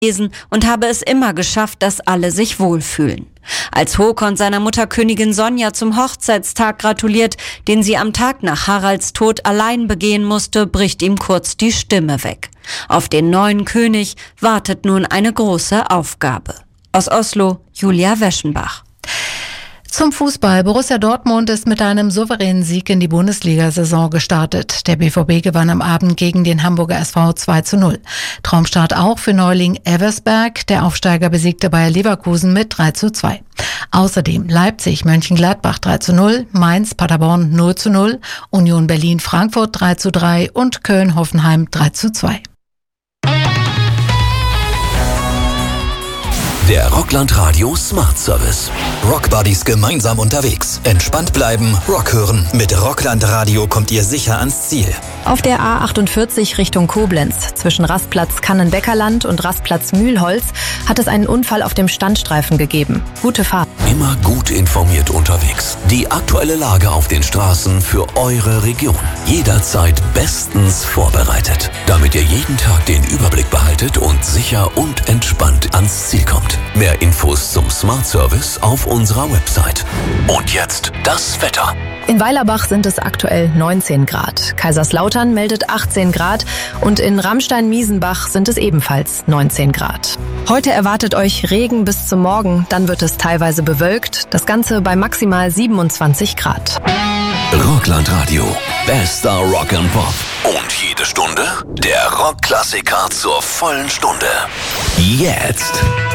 und habe es immer geschafft, dass alle sich wohlfühlen. Als Håkon seiner Mutter Königin Sonja zum Hochzeitstag gratuliert, den sie am Tag nach Haralds Tod allein begehen musste, bricht ihm kurz die Stimme weg. Auf den neuen König wartet nun eine große Aufgabe. Aus Oslo, Julia Weschenbach. Zum Fußball. Borussia Dortmund ist mit einem souveränen Sieg in die Bundesliga-Saison gestartet. Der BVB gewann am Abend gegen den Hamburger SV 2:0. Traumstart auch für Neuling Eversberg. Der Aufsteiger besiegte Bayer Leverkusen mit 3:2. Außerdem Leipzig Mönchengladbach 3:0, Mainz Paderborn 0:0, Union Berlin Frankfurt 3:3 und Köln Hoffenheim 3:2. Der Rockland Radio Smart Service. Rockbuddies gemeinsam unterwegs. Entspannt bleiben, Rock hören. Mit Rockland Radio kommt ihr sicher ans Ziel. Auf der A48 Richtung Koblenz, zwischen Rastplatz Kannenbäckerland und Rastplatz Mühlholz, hat es einen Unfall auf dem Standstreifen gegeben. Gute Fahrt. Immer gut informiert unterwegs. Die aktuelle Lage auf den Straßen für eure Region. Jederzeit bestens vorbereitet, damit ihr jeden Tag den Überblick behaltet und sicher und entspannt ans Ziel kommt. Mehr Infos zum Smart Service auf unserer Website. Und jetzt das Wetter. In Weilerbach sind es aktuell 19 Grad. Kaiserslautern meldet 18 Grad und in Ramstein-Miesenbach sind es ebenfalls 19 Grad. Heute erwartet euch Regen bis zum Morgen, dann wird es teilweise bewölkt. Das Ganze bei maximal 27 Grad. Rockland Radio. Bester Rock and Pop. Und jede Stunde der Rockklassiker zur vollen Stunde. Jetzt.